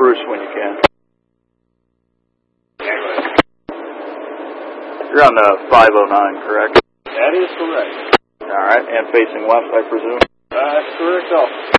Bruce when you can. You're on the 509, correct? That is correct. All right, and facing west, I presume? That's correct also.